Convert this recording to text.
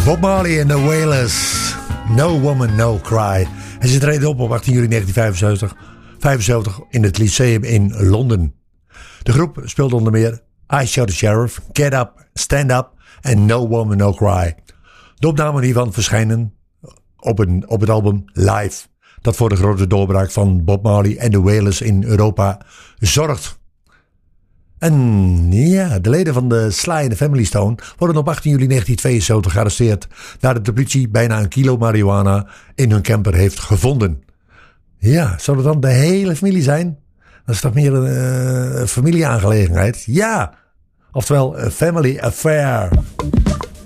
Bob Marley en The Wailers. No Woman, No Cry. En ze treden op 18 juli 1975 in het Lyceum in Londen. De groep speelde onder meer I Shot the Sheriff, Get Up, Stand Up en No Woman, No Cry. De opnamen hiervan verschijnen op het album Live, dat voor de grote doorbraak van Bob Marley en The Wailers in Europa zorgt. En ja, de leden van de Sly and the Family Stone worden op 18 juli 1972 gearresteerd nadat de politie bijna 1 kilo marihuana in hun camper heeft gevonden. Ja, zou dat dan de hele familie zijn? Dat is toch meer een familieaangelegenheid? Ja, oftewel a family affair.